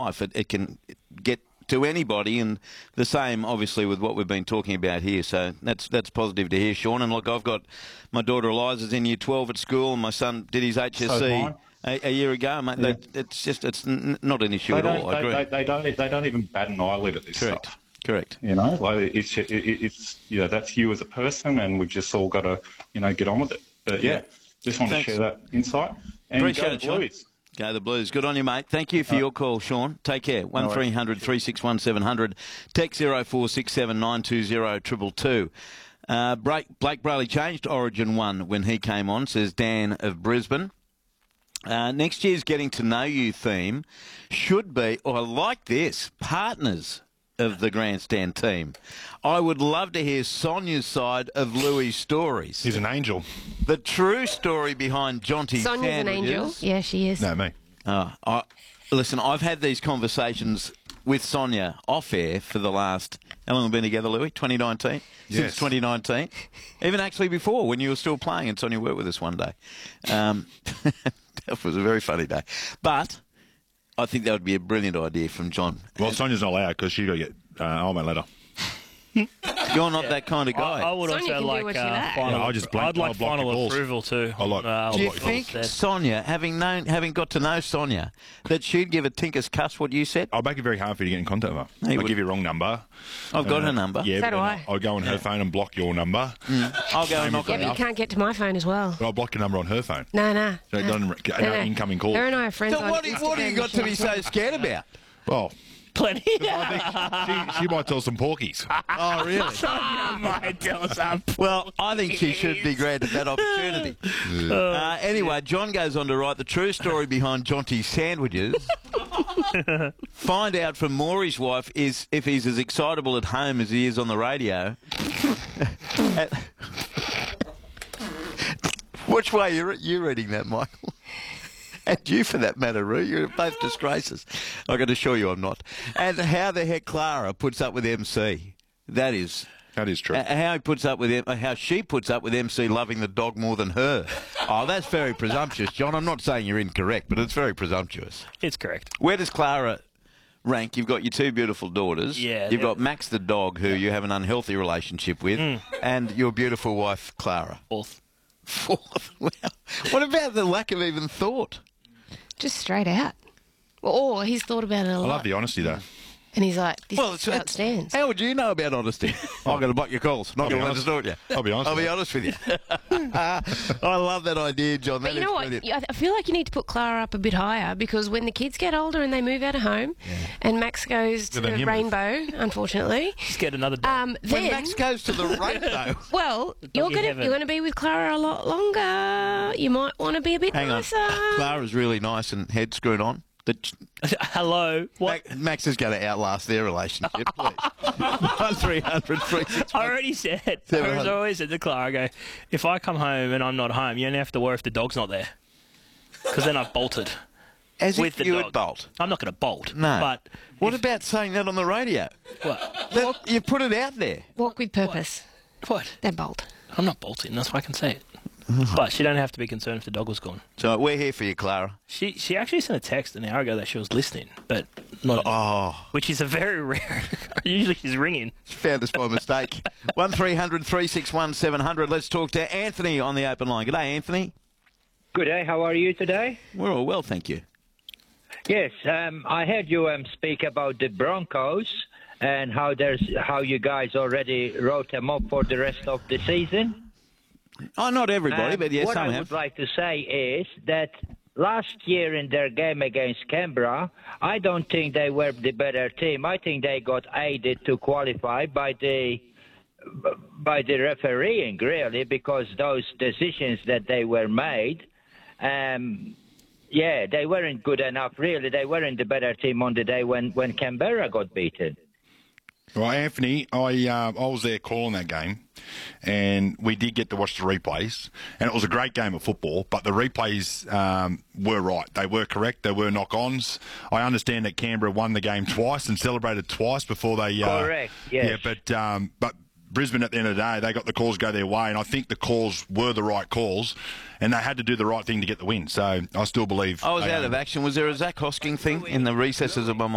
life. It can get to anybody, and the same, obviously, with what we've been talking about here. So that's positive to hear, Sean. And look, I've got my daughter Eliza's in year 12 at school, and my son did his HSC a year ago. Mate, Yeah. It's not an issue at all. I agree. They don't even bat an eyelid at this Correct. stuff. Correct. You know, like it's that's you as a person, and we've just all got to get on with it. But just want to share that insight. And Appreciate go it, Sean. Blues. Go the Blues. Good on you, mate. Thank you for your call, Sean. Take care. 1300 361 700. Text 0467 920 222. Blake Brayley changed Origin 1 when he came on, says Dan of Brisbane. Next year's Getting to Know You theme should be, I like this, partners of the grandstand team. I would love to hear Sonia's side of Louis' stories. He's an angel. The true story behind Jonty's Sonia's an angel. Yeah, she is. No, me. Listen, I've had these conversations with Sonia off air for the last, how long have we been together, Louis? 2019? Yes. Since 2019. Even actually before, when you were still playing and Sonia worked with us one day. That was a very funny day. But I think that would be a brilliant idea from John. Well, Sonia's not allowed because she got to get old mate letter. You're not that kind of guy. I would Sonia also can do like what she likes. final. Yeah, I'd like final the calls. approval too. I like- Do you think Sonia, having got to know Sonia, that she'd give a tinker's cuss what you said? I'll make it very hard for you to get in contact with her. He I'll would. give you a wrong number. I've got her number. Yeah, So but do then I. I'll go on her phone and block your number. I'll go and knock Yeah, it but you off. can't get to my phone as well. But I'll block your number on her phone. No. So it doesn't get no incoming calls. Her and I are friends So on what have you got to be so scared about? Well, Plenty. I think she might tell some porkies. Oh, really? Might tell us Well, I think she should be granted that opportunity. Anyway, John goes on to write the true story behind Jonty's sandwiches. Find out from Maury's wife is if he's as excitable at home as he is on the radio. Which way are you reading that, Michael? And you, for that matter, Roo. You're both disgraces. I can assure you I'm not. And how the heck Clara puts up with MC. That is true. how she puts up with MC loving the dog more than her. Oh, that's very presumptuous, John. I'm not saying you're incorrect, but it's very presumptuous. It's correct. Where does Clara rank? You've got your two beautiful daughters. Yeah. You've got Max the dog, who you have an unhealthy relationship with, and your beautiful wife, Clara. Fourth. Wow. What about the lack of even thought? Just straight out. Or he's thought about it a I lot. love the honesty, though. And he's like, this It's outstands. How would you know about honesty? I'm going to block your calls. Not I'll be going to honest. distort you. I'll be honest I'll with be you. honest with you. I love that idea, John. But That you is know what? brilliant. I feel like you need to put Clara up a bit higher because when the kids get older and they move out of home and Max goes to Yeah, then the you move. Rainbow, unfortunately, Just get another dog. When then... Max goes to the rainbow. Well, you're Doggy heaven. gonna be with Clara a lot longer. You might want to be a bit Hang on. nicer. Clara's really nice and head screwed on. Hello. What? Max is going to outlast their relationship, please. 1300 361. I already said. I 700. always said to Clara, I go, if I come home and I'm not home, you only have to worry if the dog's not there. Because then I've bolted. As with if the you dog. would bolt. I'm not going to bolt. No. But What about saying that on the radio? what? You put it out there. Walk with purpose. What? They're bold. I'm not bolting. That's why I can say it. But she don't have to be concerned if the dog was gone. So we're here for you, Clara. She actually sent a text an hour ago that she was listening, but not. Oh, Which is a very rare. Usually she's ringing. found us by mistake. 1300 361 700. Let's talk to Anthony on the open line. G'day, Anthony. Good day. How are you today? We're all well, thank you. Yes, I heard you speak about the Broncos and how you guys already wrote them up for the rest of the season. Oh, not everybody, but yes, what some I have. would like to say is that last year in their game against Canberra, I don't think they were the better team. I think they got aided to qualify by the refereeing, really, because those decisions that they were made, they weren't good enough, really. They weren't the better team on the day when Canberra got beaten. Well, Anthony, I was there calling that game, and we did get to watch the replays, and it was a great game of football, but the replays were right. They were correct. There were knock-ons. I understand that Canberra won the game twice and celebrated twice before they... Correct, yes. Yeah, but Brisbane, at the end of the day, they got the calls go their way, and I think the calls were the right calls, and they had to do the right thing to get the win. So I still believe... I was out of action. Was there a Zach Hosking thing in the recesses of my mind?